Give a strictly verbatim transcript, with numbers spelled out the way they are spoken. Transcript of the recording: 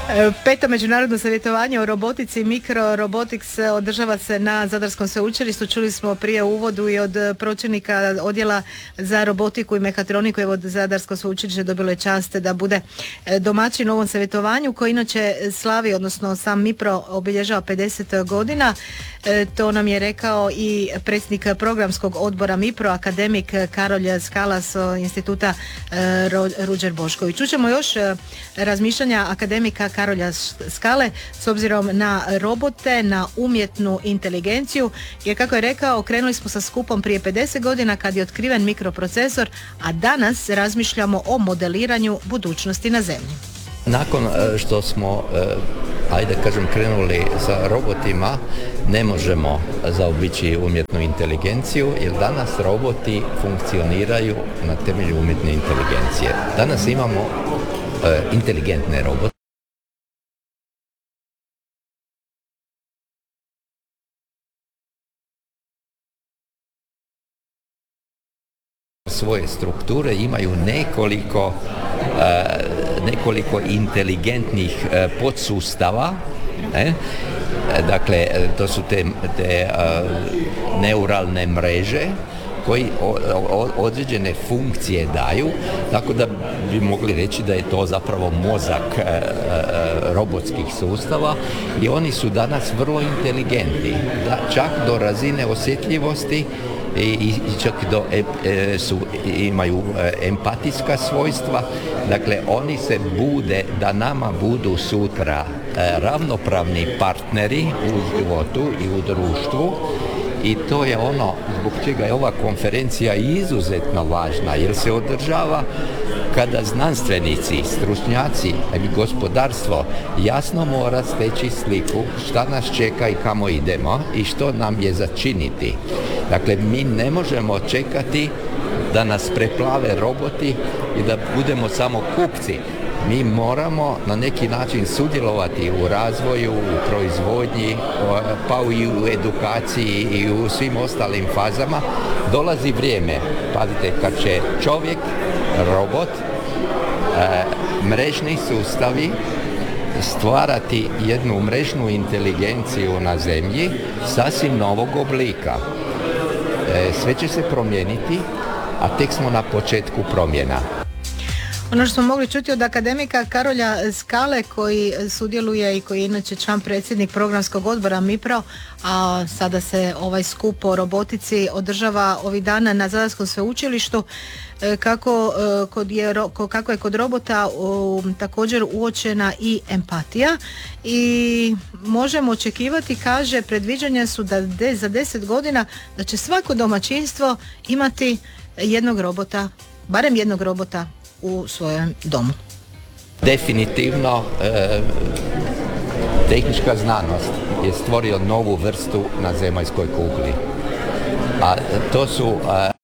Peto međunarodno savjetovanje o robotici i mikrorobotics održava se na Zadarskom sveučilištu. Čuli smo prije u uvodu i od pročelnika odjela za robotiku i mehatroniku. Evo, Zadarsko sveučilište dobilo je čast da bude domaćin ovom savjetovanju koji inače slavi, odnosno sam MIPRO obilježava pedeset godina. To nam je rekao i predsjednik programskog odbora MIPRO, akademik Karolj Skala s instituta Ruđer Bošković. Čućemo još razmišljanja akademika Karolja Skale s obzirom na robote, na umjetnu inteligenciju, jer kako je rekao, krenuli smo sa skupom prije pedeset godina kad je otkriven mikroprocesor, a danas razmišljamo o modeliranju budućnosti na zemlji. Nakon što smo, ajde kažem, krenuli sa robotima, ne možemo zaobići umjetnu inteligenciju, jer danas roboti funkcioniraju na temelju umjetne inteligencije. Danas imamo inteligentne robote. Svoje strukture imaju nekoliko nekoliko inteligentnih podsustava, ne? Dakle, to su te, te neuralne mreže koji određene funkcije daju, tako da bi mogli reći da je to zapravo mozak robotskih sustava i oni su danas vrlo inteligentni, da, čak do razine osjetljivosti i čak do, e, su, imaju empatijska svojstva. Dakle, oni se bude da nama budu sutra ravnopravni partneri u životu i u društvu, i to je ono zbog čega je ova konferencija izuzetno važna, jer se održava kada znanstvenici, stručnjaci i gospodarstvo jasno mora steći sliku šta nas čeka i kamo idemo i što nam je za činiti. Dakle, mi ne možemo čekati da nas preplave roboti i da budemo samo kupci. Mi moramo na neki način sudjelovati u razvoju, u proizvodnji, pa i u edukaciji i u svim ostalim fazama. Dolazi vrijeme, pazite, kad će čovjek, robot, mrežni sustavi stvarati jednu mrežnu inteligenciju na zemlji sasvim novog oblika. Sve će se promijeniti, a tek smo na početku promjena. Ono što smo mogli čuti od akademika Karolja Skale, koji sudjeluje i koji je inače član predsjednik programskog odbora MIPRO, a sada se ovaj skup o robotici održava ovih dana na Zadarskom sveučilištu, kako, kod je, kako je kod robota o, također uočena i empatija i možemo očekivati, kaže, predviđanja su da de, za deset godina da će svako domaćinstvo imati jednog robota, barem jednog robota u svojem domu. Definitivno e, tehnička znanost je stvorio novu vrstu na zemaljskoj kugli. A to su e,